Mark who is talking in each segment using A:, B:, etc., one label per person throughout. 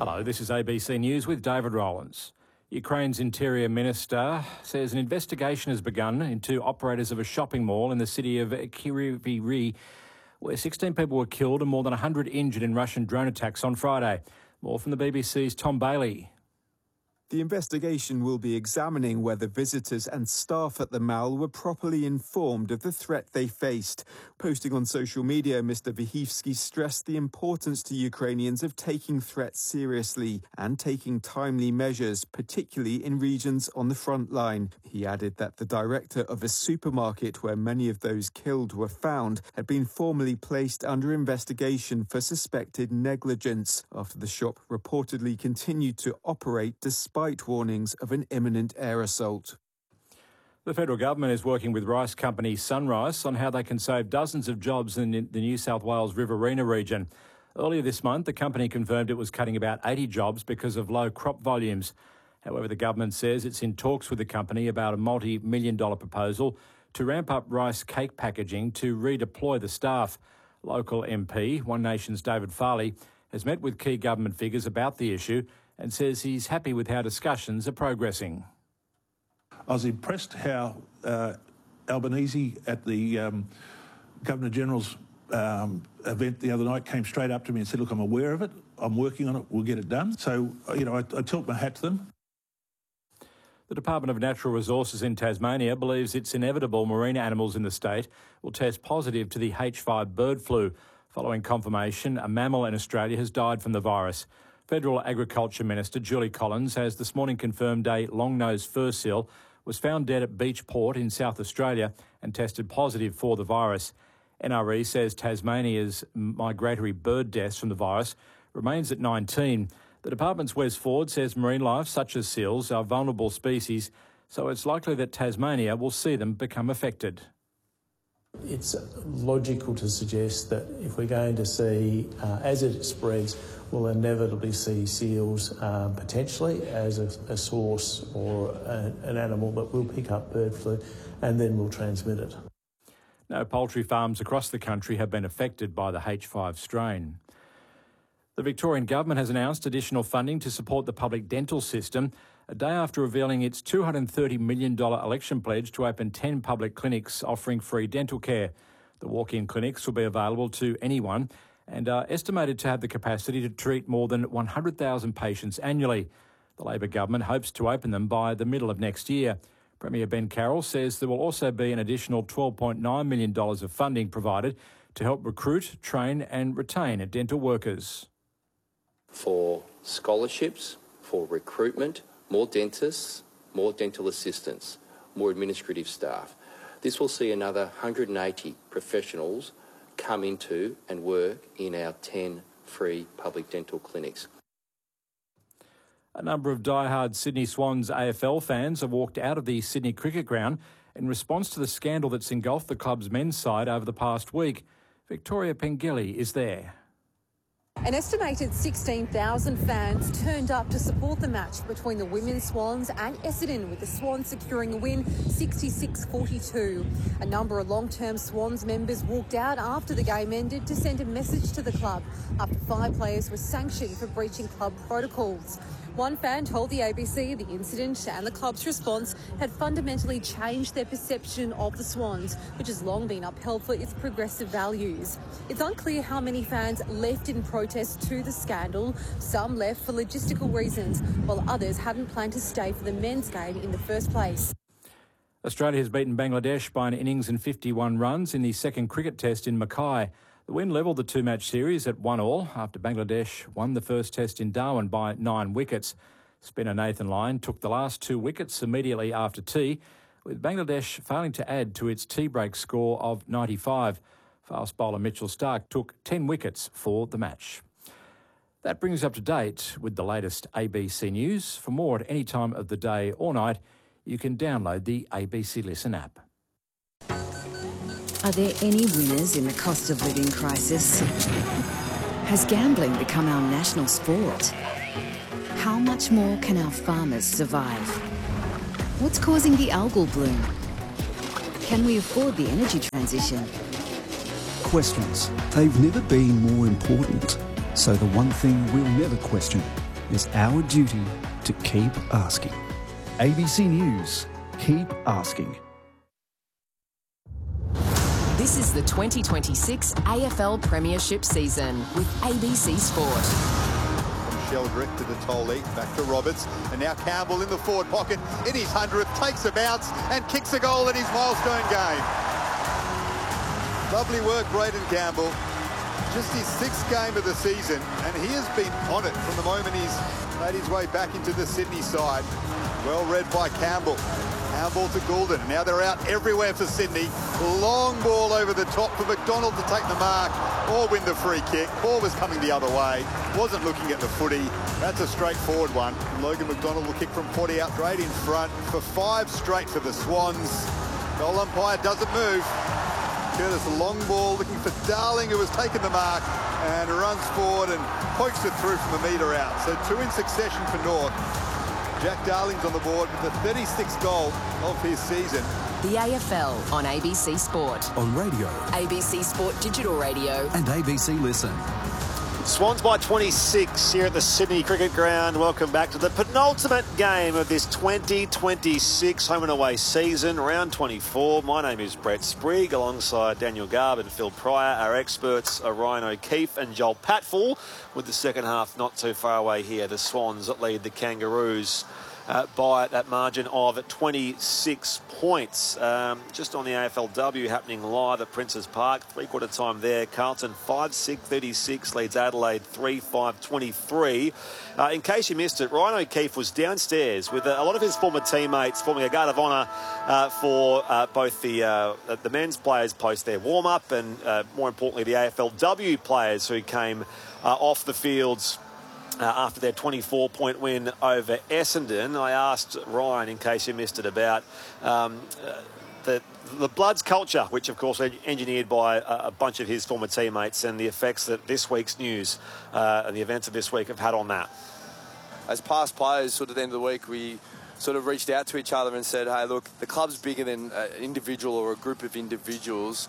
A: Hello, this is ABC News with David Rowlands. Ukraine's Interior Minister says an investigation has begun into operators of a shopping mall in the city of Kryvyi, where 16 people were killed and more than 100 injured in Russian drone attacks on Friday. More from the BBC's Tom Bailey.
B: The investigation will be examining whether visitors and staff at the mall were properly informed of the threat they faced. Posting on social media, Mr. Vyhivsky stressed the importance to Ukrainians of taking threats seriously and taking timely measures, particularly in regions on the front line. He added that the director of a supermarket where many of those killed were found had been formally placed under investigation for suspected negligence after the shop reportedly continued to operate despite warnings of an imminent air assault.
A: The federal government is working with rice company Sunrise on how they can save dozens of jobs in the New South Wales Riverina region. Earlier this month, the company confirmed it was cutting about 80 jobs because of low crop volumes. However, the government says it's in talks with the company about a multi-million-dollar proposal to ramp up rice cake packaging to redeploy the staff. Local MP, One Nation's David Farley, has met with key government figures about the issue and says he's happy with how discussions are progressing.
C: I was impressed how Albanese at the Governor-General's event the other night came straight up to me and said, look, I'm aware of it, I'm working on it, we'll get it done. So, I tilt my hat to them.
A: The Department of Natural Resources in Tasmania believes it's inevitable marine animals in the state will test positive to the H5 bird flu. Following confirmation, a mammal in Australia has died from the virus. Federal Agriculture Minister Julie Collins has this morning confirmed a long-nosed fur seal was found dead at Beach Port in South Australia and tested positive for the virus. NRE says Tasmania's migratory bird deaths from the virus remains at 19. The department's Wes Ford says marine life, such as seals, are vulnerable species, so it's likely that Tasmania will see them become affected.
D: It's logical to suggest that if we're going to see, as it spreads, we'll inevitably see seals potentially as a source or an animal that will pick up bird flu and then will transmit it.
A: No poultry farms across the country have been affected by the H5 strain. The Victorian Government has announced additional funding to support the public dental system, a day after revealing its $230 million election pledge to open 10 public clinics offering free dental care. The walk-in clinics will be available to anyone and are estimated to have the capacity to treat more than 100,000 patients annually. The Labor government hopes to open them by the middle of next year. Premier Ben Carroll says there will also be an additional $12.9 million of funding provided to help recruit, train and retain dental workers.
E: For scholarships, for recruitment, more dentists, more dental assistants, more administrative staff. This will see another 180 professionals come into and work in our 10 free public dental clinics.
A: A number of diehard Sydney Swans AFL fans have walked out of the Sydney Cricket Ground in response to the scandal that's engulfed the club's men's side over the past week. Victoria Pengelly is there.
F: An estimated 16,000 fans turned up to support the match between the women's Swans and Essendon, with the Swans securing a win 66-42. A number of long-term Swans members walked out after the game ended to send a message to the club after 5 players were sanctioned for breaching club protocols. One fan told the ABC the incident and the club's response had fundamentally changed their perception of the Swans, which has long been upheld for its progressive values. It's unclear how many fans left in protest to the scandal. Some left for logistical reasons, while others hadn't planned to stay for the men's game in the first place.
A: Australia has beaten Bangladesh by an innings and 51 runs in the second cricket test in Mackay. The win levelled the two-match series at 1-1 after Bangladesh won the first test in Darwin by 9 wickets. Spinner Nathan Lyon took the last 2 wickets immediately after tea, with Bangladesh failing to add to its tea break score of 95. Fast bowler Mitchell Starc took 10 wickets for the match. That brings us up to date with the latest ABC News. For more at any time of the day or night, you can download the ABC Listen app.
G: Are there any winners in the cost of living crisis? Has gambling become our national sport? How much more can our farmers survive? What's causing the algal bloom? Can we afford the energy transition?
H: Questions. They've never been more important. So the one thing we'll never question, it's our duty to keep asking. ABC News, keep asking.
I: This is the 2026 AFL Premiership season with ABC Sport.
J: Sheldrick to the Tolley, back to Roberts, and now Campbell in the forward pocket in his 100th, takes a bounce and kicks a goal in his milestone game. Lovely work, Braden Campbell. Just his 6th game of the season, and he has been on it from the moment he's made his way back into the Sydney side. Well read by Campbell. Handball to Goulden. Now they're out everywhere for Sydney. Long ball over the top for McDonald to take the mark or win the free kick. Ball was coming the other way. Wasn't looking at the footy. That's a straightforward one. Logan McDonald will kick from 40 out straight in front for 5 straight for the Swans. Goal umpire doesn't move. Curtis, a long ball looking for Darling, who has taken the mark and runs forward and pokes it through from a metre out. So 2 in succession for North. Jack Darling's on the board with the 36th goal of his season.
I: The AFL on ABC Sport.
H: On radio.
I: ABC Sport Digital Radio.
H: And ABC Listen.
K: Swans by 26 here at the Sydney Cricket Ground. Welcome back to the penultimate game of this 2026 home and away season, round 24. My name is Brett Sprigg, alongside Daniel Garb and Phil Pryor. Our experts are Ryan O'Keefe and Joel Patfull, with the second half not too far away here. The Swans that lead the Kangaroos by that margin of 26 points. Just on the AFLW happening live at Princes Park, 3/4 time there. Carlton 5-6-36 leads Adelaide 3-5-23. In case you missed it, Ryan O'Keefe was downstairs with a lot of his former teammates forming a guard of honour for both the men's players post their warm-up and more importantly the AFLW players who came off the fields after their 24-point win over Essendon. I asked Ryan, in case you missed it, about the Bloods culture, which of course engineered by a bunch of his former teammates, and the effects that this week's news and the events of this week have had on that.
L: As past players, sort of at the end of the week, we sort of reached out to each other and said, hey, look, the club's bigger than an individual or a group of individuals.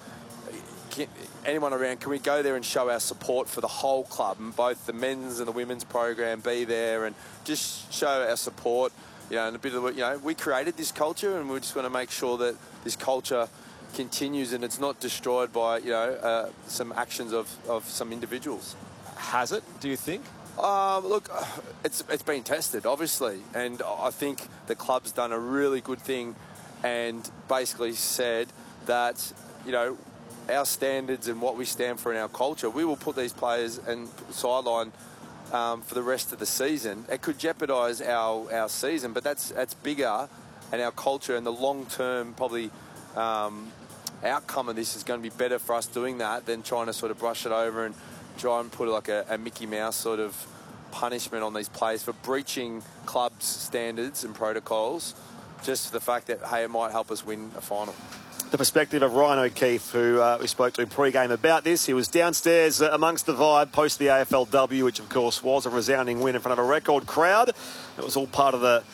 L: Anyone around, can we go there and show our support for the whole club, and both the men's and the women's program be there and just show our support, and a bit of, we created this culture and we just want to make sure that this culture continues and it's not destroyed by, some actions of some individuals.
K: Has it, do you think?
L: Look, it's been tested, obviously, and I think the club's done a really good thing and basically said that, our standards and what we stand for in our culture, we will put these players and sideline for the rest of the season. It could jeopardise our season, but that's bigger, and our culture and the long-term probably outcome of this is going to be better for us doing that than trying to sort of brush it over and try and put like a Mickey Mouse sort of punishment on these players for breaching clubs' standards and protocols, just for the fact that, hey, it might help us win a final.
K: The perspective of Ryan O'Keefe, who we spoke to pre-game about this. He was downstairs amongst the vibe post the AFLW, which of course was a resounding win in front of a record crowd. It was all part of the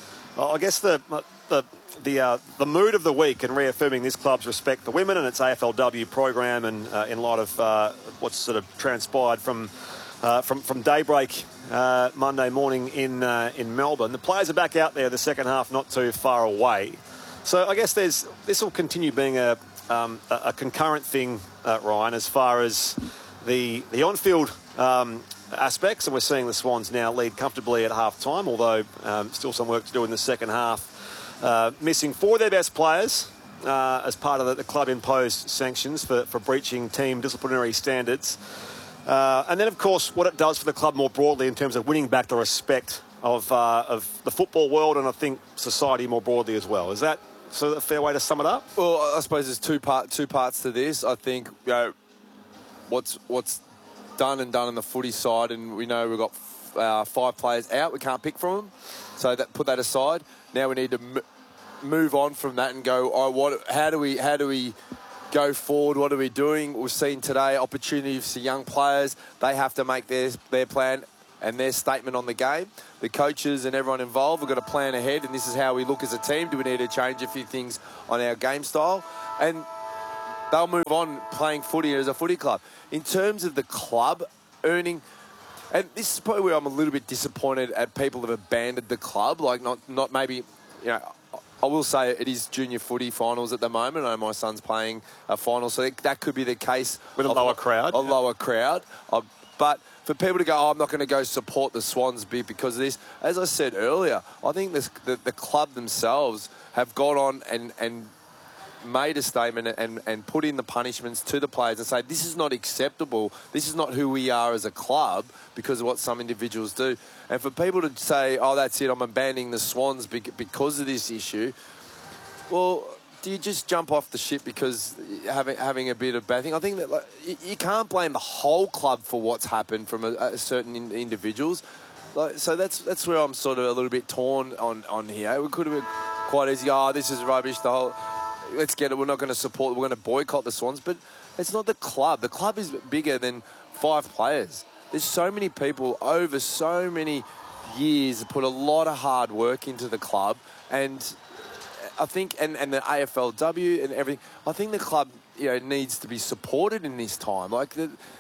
K: mood of the week and reaffirming this club's respect for women and its AFLW program, and in light of what's sort of transpired from daybreak Monday morning in Melbourne. The players are back out there, the second half not too far away. So I guess this will continue being a concurrent thing, Ryan, as far as the on-field aspects, and we're seeing the Swans now lead comfortably at half-time, although still some work to do in the second half. Missing 4 of their best players as part of the club-imposed sanctions for breaching team disciplinary standards. And then, of course, what it does for the club more broadly in terms of winning back the respect of the football world and I think society more broadly as well. Is that sort of a fair way to sum it up?
L: Well, I suppose there's two parts to this. I think what's done on the footy side, and we know we've got 5 players out. We can't pick from them, so put that aside. Now we need to move on from that and go. How do we go forward? What are we doing? We've seen today opportunities for young players. They have to make their plan and their statement on the game. The coaches and everyone involved have got to plan ahead, and this is how we look as a team. Do we need to change a few things on our game style? And they'll move on playing footy as a footy club. In terms of the club earning, And this is probably where I'm a little bit disappointed at people that have abandoned the club. Like, not maybe, you know, I will say it is junior footy finals at the moment. I know my son's playing a final, so that could be the case.
K: With a lower crowd.
L: A lower crowd. But for people to go, oh, I'm not going to go support the Swans because of this, as I said earlier, I think the club themselves have gone on and made a statement and put in the punishments to the players and say, this is not acceptable. This is not who we are as a club because of what some individuals do. And for people to say, oh, that's it, I'm abandoning the Swans because of this issue, well, do you just jump off the ship because having a bit of bad thing? I think that you can't blame the whole club for what's happened from a certain individuals. So that's where I'm sort of a little bit torn on here. We could have been quite easy, oh, this is rubbish, the whole... Let's get it. We're not going to support. We're going to boycott the Swans. But it's not the club. The club is bigger than 5 players. There's so many people over so many years put a lot of hard work into the club. And I think, and the AFLW and everything, I think the club, you know, needs to be supported in this time. Like,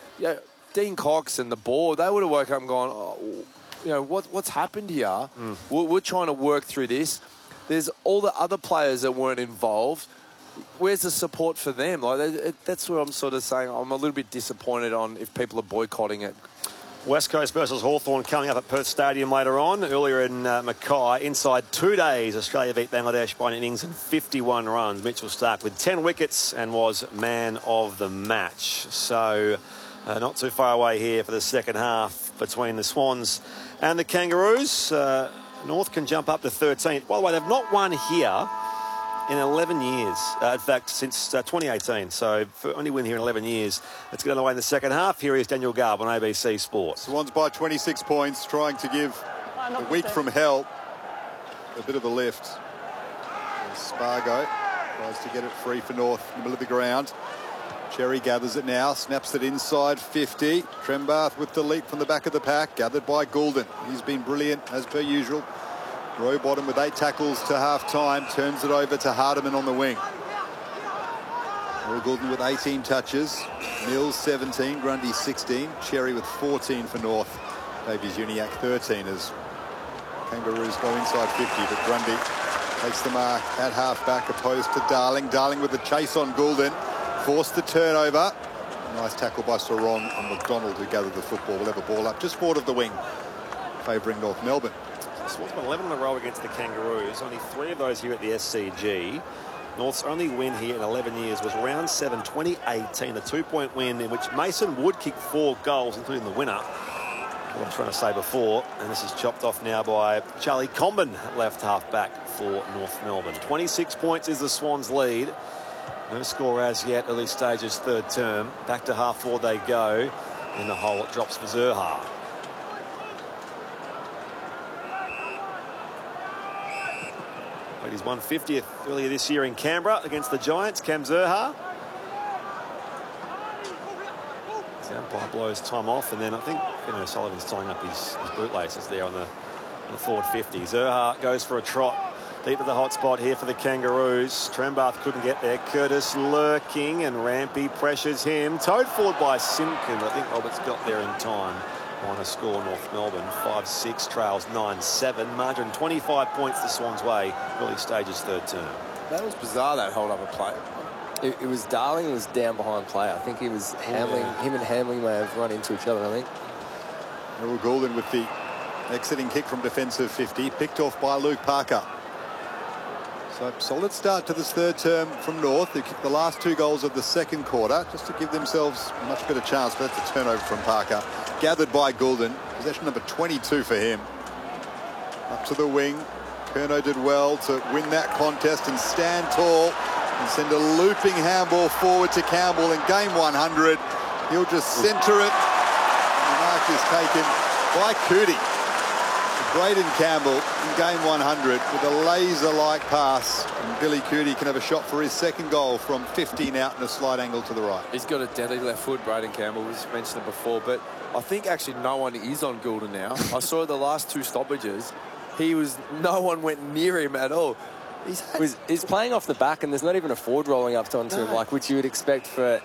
L: Dean Cox and the board, they would have woken up and gone, oh, you know, what's happened here? We're trying to work through this. There's all the other players that weren't involved. Where's the support for them? Like, that's where I'm sort of saying I'm a little bit disappointed on if people are boycotting it.
K: West Coast versus Hawthorn coming up at Perth Stadium later on. Earlier in Mackay, inside 2 days, Australia beat Bangladesh by an innings and 51 runs. Mitchell Starc with 10 wickets and was man of the match. So not too far away here for the second half between the Swans and the Kangaroos. North can jump up to 13th. By the way, they've not won here in 11 years. In fact, since 2018. So for only win here in 11 years. Let's get underway in the second half. Here is Daniel Garb on ABC Sports.
J: Swans by 26 points, trying to give the week from hell a bit of a lift. And Spargo tries to get it free for North in the middle of the ground. Cherry gathers it now, snaps it inside 50. Trembath with the leap from the back of the pack, gathered by Goulden. He's been brilliant as per usual. Rowbottom with 8 tackles to half-time, turns it over to Hardiman on the wing. Will Goulden with 18 touches, Mills 17, Grundy 16, Cherry with 14 for North, Davies Uniacke 13 as Kangaroos go inside 50, but Grundy takes the mark at half-back opposed to Darling. Darling with the chase on Goulden, forced the turnover. Nice tackle by Sarong and McDonald, who gathered the football. Will have a ball up just forward of the wing, favouring North Melbourne.
K: Swans won 11 in a row against the Kangaroos. Only 3 of those here at the SCG. North's only win here in 11 years was round 7, 2018, a 2-point win in which Mason Wood kicked 4 goals, including the winner. What I was trying to say before, and this is chopped off now by Charlie Comben, left half-back for North Melbourne. 26 points is the Swans' lead. No score as yet, early stages, third term. Back to half 4 they go. In the hole it drops for Zurhaar. Played his 150th earlier this year in Canberra against the Giants, Cam Zurhaar. The umpire blows time off, and then I think Sullivan's tying up his bootlaces there on the forward 50. Zurhaar goes for a trot. Deep at the hot spot here for the Kangaroos. Trembath couldn't get there. Curtis lurking, and Rampy pressures him. Towed forward by Simpkin. I think Roberts got there in time. On a score, North Melbourne 5-6, trails 9-7. Margin 25 points the Swans' way. Early stages, third term.
L: That was bizarre, that hold-up of play.
M: It was Darling who was down behind play. I think he was Hamling. Yeah. Him and Hamling may have run into each other, I think.
J: Errol Goulden with the exiting kick from defensive 50, picked off by Luke Parker. So solid start to this third term from North. They kicked the last 2 goals of the second quarter just to give themselves a much better chance, but that's a turnover from Parker. Gathered by Goulden. Possession number 22 for him. Up to the wing. Curnow did well to win that contest and stand tall and send a looping handball forward to Campbell in game 100. He'll just centre it. And the mark is taken by Cootie. Braden Campbell in game 100 with a laser-like pass, and Billy Cootie can have a shot for his second goal from 15 out in a slight angle to the right.
L: He's got a deadly left foot, Braden Campbell. We mentioned it before, but I think actually no one is on Goulden now. I saw the last 2 stoppages. No one went near him at all.
M: He's playing off the back, and there's not even a forward rolling up onto him, like which you would expect for